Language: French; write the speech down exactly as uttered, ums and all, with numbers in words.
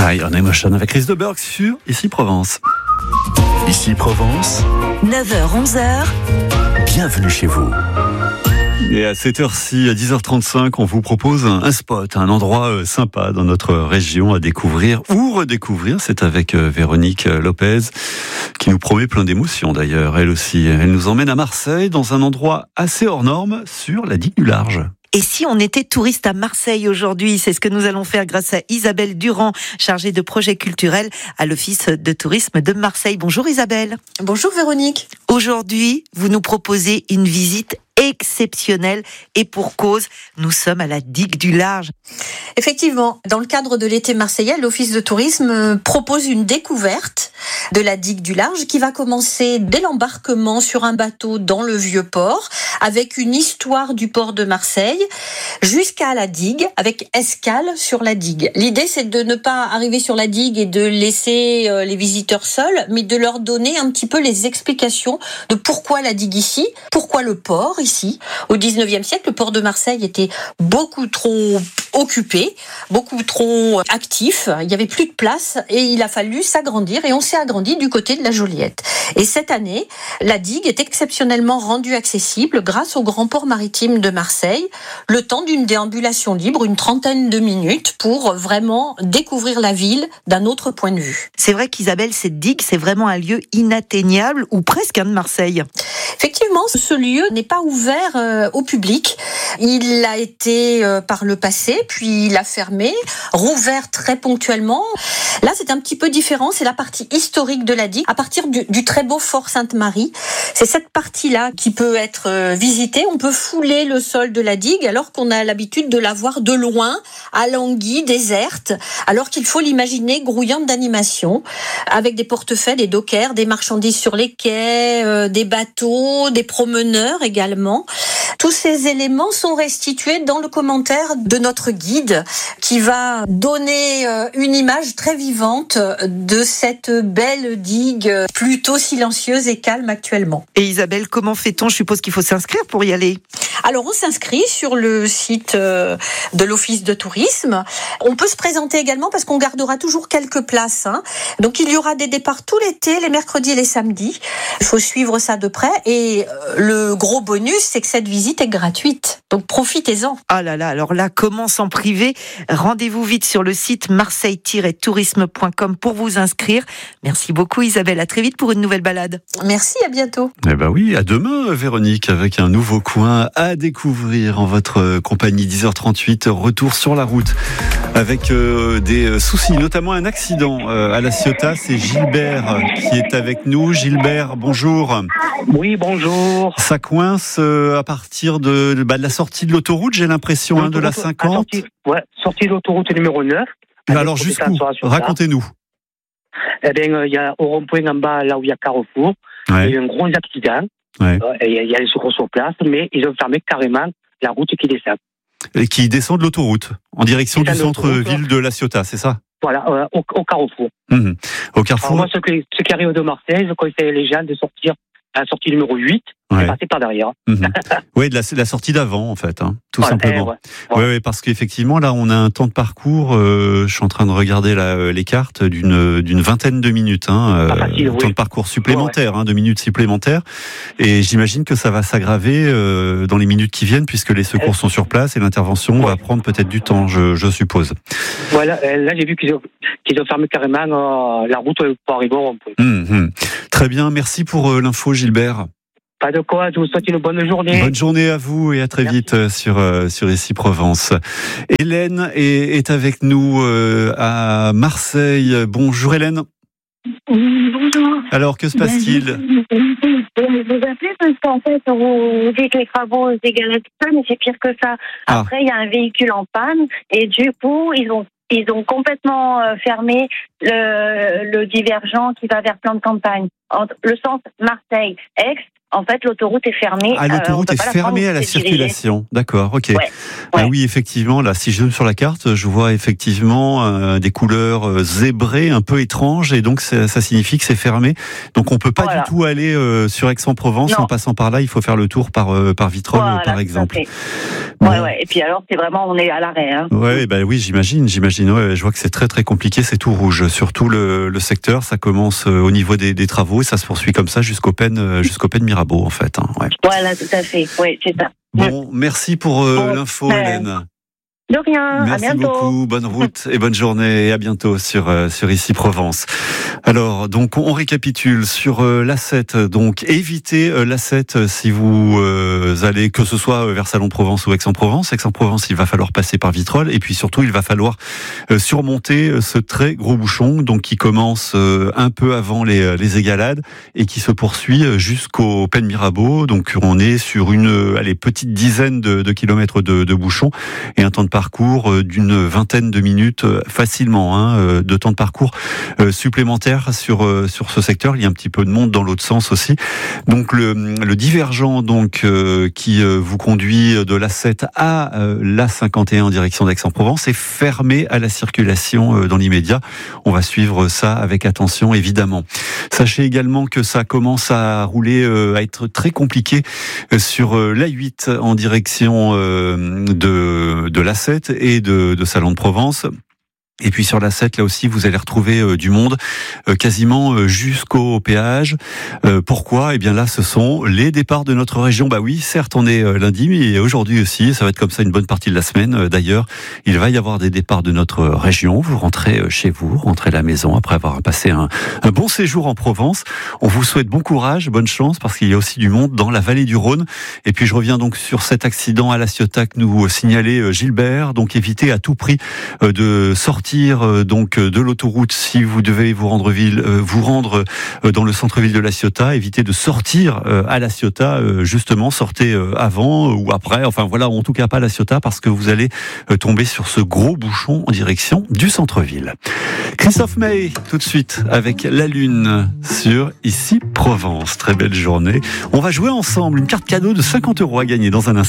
Iron Emotion avec Chris de Burgh sur Ici Provence. Ici Provence, neuf heures onze heures. Bienvenue chez vous. Et à cette heure-ci, à dix heures trente-cinq, on vous propose un, un spot, un endroit sympa dans notre région à découvrir ou redécouvrir. C'est avec Véronique Lopez qui nous promet plein d'émotions d'ailleurs. Elle aussi, elle nous emmène à Marseille dans un endroit assez hors norme sur la digue du Large. Et si on était touriste à Marseille aujourd'hui, c'est ce que nous allons faire grâce à Isabelle Durand, chargée de projets culturels à l'Office de tourisme de Marseille. Bonjour Isabelle. Bonjour Véronique. Aujourd'hui, vous nous proposez une visite exceptionnelle et pour cause, nous sommes à la digue du Large. Effectivement, dans le cadre de l'été marseillais, l'Office de tourisme propose une découverte de la digue du Large qui va commencer dès l'embarquement sur un bateau dans le Vieux-Port avec une histoire du port de Marseille jusqu'à la digue avec escale sur la digue. L'idée, c'est de ne pas arriver sur la digue et de laisser les visiteurs seuls, mais de leur donner un petit peu les explications de pourquoi la digue ici, pourquoi le port ici. Au dix-neuvième siècle, le port de Marseille était beaucoup trop occupé, beaucoup trop actif. Il n'y avait plus de place et il a fallu s'agrandir et on s'est agrandi du côté de la Joliette. Et cette année, la digue est exceptionnellement rendue accessible grâce au grand port maritime de Marseille, le temps d'une déambulation libre, une trentaine de minutes pour vraiment découvrir la ville d'un autre point de vue. C'est vrai qu'Isabelle, cette digue, c'est vraiment un lieu inatteignable ou presque un de Marseille. Effectivement, ce lieu n'est pas ouvert euh, au public. Il a été euh, par le passé, puis il a fermé, rouvert très ponctuellement. Là, c'est un petit peu différent. C'est la partie historique de la digue, à partir du, du très beau fort Sainte-Marie. C'est cette partie-là qui peut être euh, visitée. On peut fouler le sol de la digue, alors qu'on a l'habitude de la voir de loin, alanguie, déserte, alors qu'il faut l'imaginer grouillante d'animation, avec des portefaix, des dockers, des marchandises sur les quais, euh, des bateaux, des promeneurs également. Tous ces éléments sont restitués dans le commentaire de notre guide qui va donner une image très vivante de cette belle digue plutôt silencieuse et calme actuellement. Et Isabelle, comment fait-on ? Je suppose qu'il faut s'inscrire pour y aller. Alors on s'inscrit sur le site de l'Office de tourisme. On peut se présenter également parce qu'on gardera toujours quelques places. Hein. Donc il y aura des départs tout l'été, les mercredis et les samedis. Il faut suivre ça de près et le gros bonus, c'est que cette visite est gratuite. Donc profitez-en. Ah là là, alors là, comment s'en priver ? Rendez-vous vite sur le site marseille tiret tourisme point com pour vous inscrire. Merci beaucoup Isabelle, à très vite pour une nouvelle balade. Merci, à bientôt. Eh ben oui, à demain Véronique, avec un nouveau coin à découvrir en votre compagnie. Dix heures trente-huit, retour sur la route avec euh, des soucis, notamment un accident euh, à La Ciotat. C'est Gilbert qui est avec nous. Gilbert, bonjour. Oui, bonjour. Ça coince euh, à partir de, de, bah, de la sortie de l'autoroute, j'ai l'impression, hein, de la cinquante. Sortie, ouais, sortie de l'autoroute numéro neuf. Alors jusqu'où ? Racontez-nous. Eh bien, il euh, y a au rond-point en bas, là où il y a Carrefour, ouais. Il y a eu un gros accident. Ouais. Euh, il y, y a les secours sur place, mais ils ont fermé carrément la route qui descend. Et qui descend de l'autoroute, en direction du centre-ville de La Ciotat, c'est ça ? Voilà, euh, au, au Carrefour. Mmh. Au Carrefour. Alors moi, ceux qui, ceux qui arrivent de Marseille, je conseille les gens de sortir à la sortie numéro huit, ouais. Et passer par derrière. Mmh. Oui, de la, la sortie d'avant, en fait, hein, tout voilà, simplement. Eh, ouais. Ouais. Ouais, ouais, parce qu'effectivement, là, on a un temps de parcours, euh, je suis en train de regarder la, les cartes, d'une, d'une vingtaine de minutes, hein, ah, facile, euh, oui. temps de parcours supplémentaire, ouais, ouais. Hein, de minutes supplémentaires. Et j'imagine que ça va s'aggraver euh, dans les minutes qui viennent, puisque les secours eh. sont sur place et l'intervention ouais. va prendre peut-être du temps, je, je suppose. Voilà, là, j'ai vu qu'ils ont, qu'ils ont fermé carrément euh, la route pour arriver au rond-point. Mmh. Très bien, merci pour euh, l'info, Gilbert. Pas de quoi, je vous souhaite une bonne journée. Bonne journée à vous et à très Merci. vite sur, euh, sur Ici Provence. Hélène est, est avec nous euh, à Marseille. Bonjour Hélène. Oui, bonjour. Alors, que se passe-t-il ? Je vous appelez parce qu'en fait, vous dites que les travaux égalent à tout ça, mais c'est pire que ça. Ah. Après, il y a un véhicule en panne et du coup, ils ont Ils ont complètement fermé le, le divergent qui va vers plan de campagne. Entre le sens Marseille-Aix, En fait, l'autoroute est fermée. Ah, l'autoroute euh, est fermée à la circulation. D'accord, ok. Ouais, ouais. Ah oui, effectivement, là, si je zoome sur la carte, je vois effectivement euh, des couleurs euh, zébrées, un peu étranges, et donc ça, ça signifie que c'est fermé. Donc on peut pas Voilà. du tout aller euh, sur Aix-en-Provence Non. en passant par là. Il faut faire le tour par euh, par Vitrolles, Voilà, par tout à exemple. fait. Bon. Ouais, ouais. Et puis alors, c'est vraiment, on est à l'arrêt. Hein. Ouais, bah oui, j'imagine, j'imagine. Ouais, je vois que c'est très très compliqué, c'est tout rouge. Surtout le, le secteur, ça commence euh, au niveau des, des travaux et ça se poursuit comme ça jusqu'au Pen, euh, jusqu'au Pen Mirabeau en fait. Hein, ouais. Voilà, tout à fait. Oui, c'est ça. Bon, merci pour euh, Bon, l'info, euh, Hélène. De rien. Merci à bientôt. beaucoup, bonne route et bonne journée et à bientôt sur euh, sur Ici Provence. Alors donc on récapitule sur euh, l'A sept, donc évitez euh, l'A sept si vous euh, allez, que ce soit vers Salon-de-Provence ou Aix-en-Provence. Aix-en-Provence, il va falloir passer par Vitrolles et puis surtout il va falloir euh, surmonter ce très gros bouchon, donc qui commence euh, un peu avant les les égalades et qui se poursuit jusqu'au Pen Mirabeau. Donc on est sur une allez petite dizaine de, de kilomètres de, de bouchons et un temps de parcours d'une vingtaine de minutes facilement, hein, de temps de parcours supplémentaire sur sur ce secteur. Il y a un petit peu de monde dans l'autre sens aussi. Donc le, le divergent donc euh, qui vous conduit de l'A sept à euh, l'A cinquante et un en direction d'Aix-en-Provence est fermé à la circulation euh, dans l'immédiat. On va suivre ça avec attention évidemment. Sachez également que ça commence à rouler, euh, à être très compliqué euh, sur euh, l'A huit en direction euh, de de l'A sept et de, de Salon-de-Provence. Et puis sur l'A sept, là aussi, vous allez retrouver euh, du monde euh, quasiment euh, jusqu'au péage. Euh, pourquoi ? Eh bien là, ce sont les départs de notre région. Bah oui, certes, on est euh, lundi, mais aujourd'hui aussi, ça va être comme ça une bonne partie de la semaine. Euh, d'ailleurs, il va y avoir des départs de notre région. Vous rentrez euh, chez vous, rentrez à la maison après avoir passé un, un bon séjour en Provence. On vous souhaite bon courage, bonne chance, parce qu'il y a aussi du monde dans la vallée du Rhône. Et puis je reviens donc sur cet accident à La Ciotat que nous signalait euh, Gilbert. Donc évitez à tout prix euh, de sortir donc de l'autoroute si vous devez vous rendre ville, vous rendre dans le centre-ville de La Ciotat. Évitez de sortir à La Ciotat, justement, sortez avant ou après. Enfin voilà, en tout cas pas à La Ciotat parce que vous allez tomber sur ce gros bouchon en direction du centre-ville. Christophe Maé, tout de suite avec La Lune sur Ici Provence. Très belle journée. On va jouer ensemble une carte cadeau de cinquante euros à gagner dans un instant.